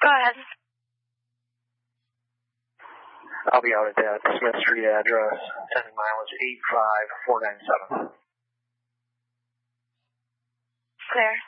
Go ahead. I'll be out at that Smith Street address, sending mileage 85497. Clear.